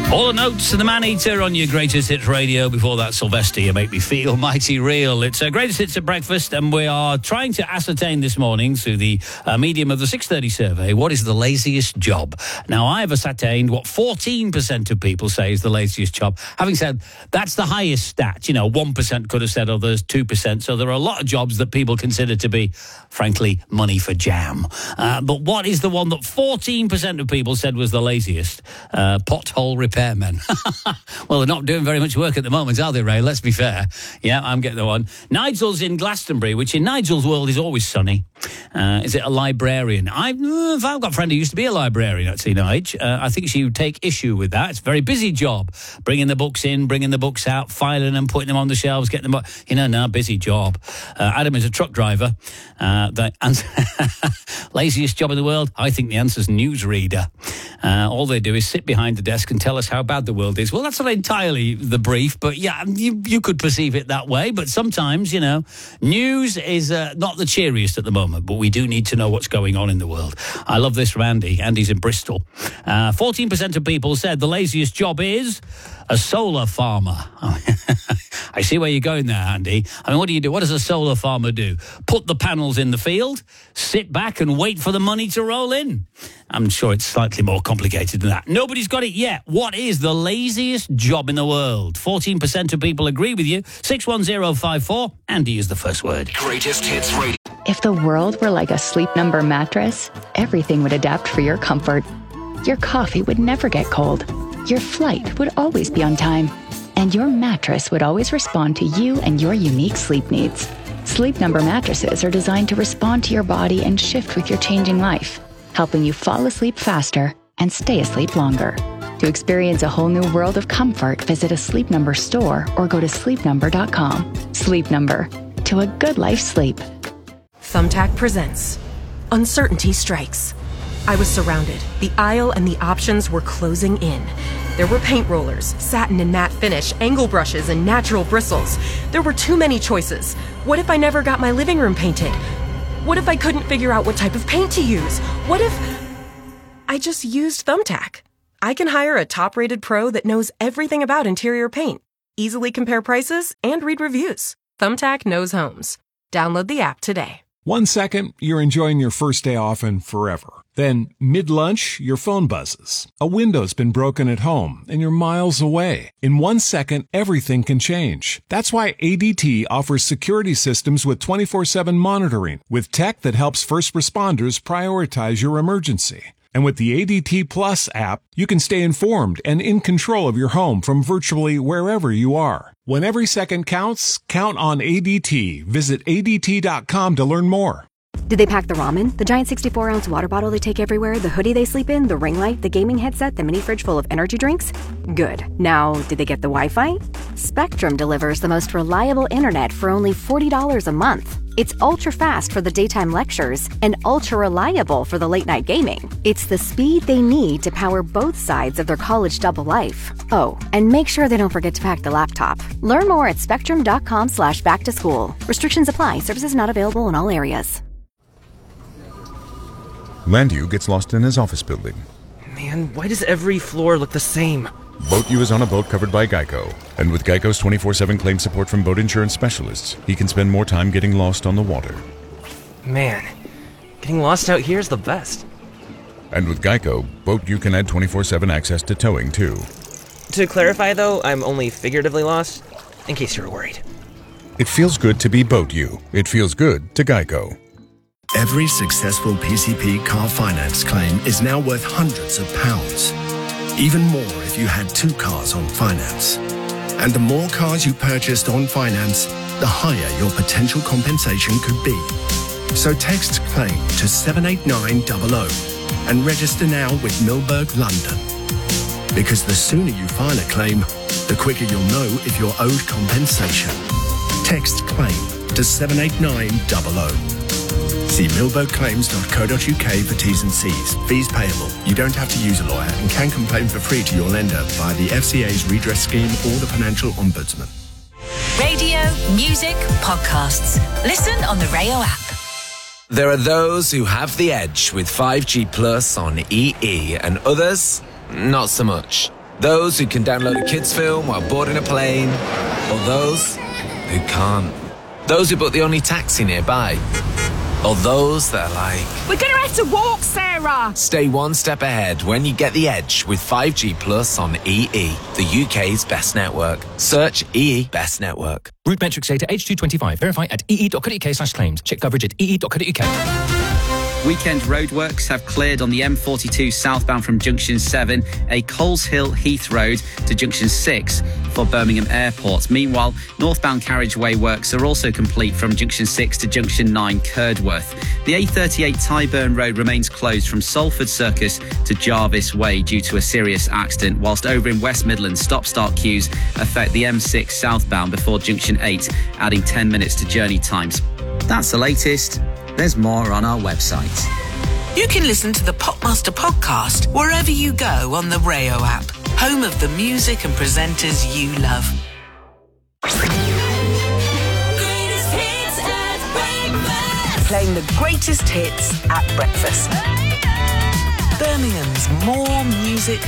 All the notes and the Man-Eater on your Greatest Hits Radio. Before that, Sylvester, You Make Me Feel Mighty Real. It's Greatest Hits at Breakfast, and we are trying to ascertain this morning through the medium of the 6:30 survey, what is the laziest job? Now, I have ascertained what 14% of people say is the laziest job. Having said, that's the highest stat. 1% could have said others, 2%. So there are a lot of jobs that people consider to be, frankly, money for jam. But what is the one that 14% of people said was the laziest? Pothole repairmen. Well, they're not doing very much work at the moment, are they, Ray? Let's be fair. Yeah, I'm getting the one. Nigel's in Glastonbury, which in Nigel's world is always sunny. Is it a librarian? I've got a friend who used to be a librarian, actually, Nige. I think she would take issue with that. It's a very busy job. Bringing the books in, bringing the books out, filing them, putting them on the shelves, getting them... busy job. Adam is a truck driver. Laziest job in the world? I think the answer's newsreader. All they do is sit behind the desk and tell us how bad the world is. Well, that's not entirely the brief, but yeah, you could perceive it that way. But sometimes, news is not the cheeriest at the moment, but we do need to know what's going on in the world. I love this from Andy. Andy's in Bristol. 14% of people said the laziest job is a solar farmer. I see where you're going there, Andy. I mean, what do you do? What does a solar farmer do? Put the panels in the field, sit back and wait for the money to roll in? I'm sure it's slightly more complicated than that. Nobody's got it yet. What is the laziest job in the world? 14% of people agree with you. 61054. Andy is the first word. Greatest Hits Radio. If the world were like a Sleep Number mattress, everything would adapt for your comfort. Your coffee would never get cold. Your flight would always be on time. And your mattress would always respond to you and your unique sleep needs. Sleep Number mattresses are designed to respond to your body and shift with your changing life, helping you fall asleep faster and stay asleep longer. To experience a whole new world of comfort, visit a Sleep Number store or go to sleepnumber.com. Sleep Number. To a good life sleep. Thumbtack presents Uncertainty Strikes. I was surrounded. The aisle and the options were closing in. There were paint rollers, satin and matte finish, angle brushes, and natural bristles. There were too many choices. What if I never got my living room painted? What if I couldn't figure out what type of paint to use? What if I just used Thumbtack? I can hire a top-rated pro that knows everything about interior paint, easily compare prices, and read reviews. Thumbtack knows homes. Download the app today. 1 second, you're enjoying your first day off and forever. Then, mid-lunch, your phone buzzes. A window's been broken at home, and you're miles away. In 1 second, everything can change. That's why ADT offers security systems with 24/7 monitoring, with tech that helps first responders prioritize your emergency. And with the ADT Plus app, you can stay informed and in control of your home from virtually wherever you are. When every second counts, count on ADT. Visit ADT.com to learn more. Did they pack the ramen, the giant 64-ounce water bottle they take everywhere, the hoodie they sleep in, the ring light, the gaming headset, the mini fridge full of energy drinks? Good. Now, did they get the Wi-Fi? Spectrum delivers the most reliable internet for only $40 a month. It's ultra-fast for the daytime lectures and ultra-reliable for the late-night gaming. It's the speed they need to power both sides of their college double life. Oh, and make sure they don't forget to pack the laptop. Learn more at spectrum.com/back-to-school. Restrictions apply. Services not available in all areas. Landu gets lost in his office building. Man, why does every floor look the same? BoatU is on a boat covered by Geico. And with Geico's 24/7 claim support from boat insurance specialists, he can spend more time getting lost on the water. Man, getting lost out here is the best. And with Geico, BoatU can add 24/7 access to towing, too. To clarify, though, I'm only figuratively lost, in case you were worried. It feels good to be BoatU. It feels good to Geico. Every successful PCP car finance claim is now worth hundreds of pounds. Even more if you had 2 cars on finance. And the more cars you purchased on finance, the higher your potential compensation could be. So text CLAIM to 78900 and register now with Milberg London. Because the sooner you file a claim, the quicker you'll know if you're owed compensation. Text CLAIM to 78900. See milbergclaims.co.uk for T's and C's. Fees payable. You don't have to use a lawyer and can complain for free to your lender via the FCA's redress scheme or the Financial Ombudsman. Radio, music, podcasts. Listen on the Rayo app. There are those who have the edge with 5G Plus on EE and others, not so much. Those who can download a kids' film while boarding a plane, or those who can't. Those who book the only taxi nearby, or those that are like, we're going to have to walk, Sarah! Stay one step ahead when you get the edge with 5G Plus on EE, the UK's best network. Search EE Best Network. Route metrics data H225. Verify at ee.co.uk/claims. Check coverage at ee.co.uk. Weekend roadworks have cleared on the M42 southbound from Junction 7, a Coles Hill Heath Road to Junction 6 for Birmingham Airport. Meanwhile, northbound carriageway works are also complete from Junction 6 to Junction 9 Curdworth. The A38 Tyburn Road remains closed from Salford Circus to Jarvis Way due to a serious accident, whilst over in West Midlands, stop-start queues affect the M6 southbound before Junction 8, adding 10 minutes to journey times. That's the latest. There's more on our website. You can listen to the Popmaster podcast wherever you go on the Rayo app, home of the music and presenters you love. Greatest hits at breakfast. Playing the greatest hits at breakfast. Birmingham's more music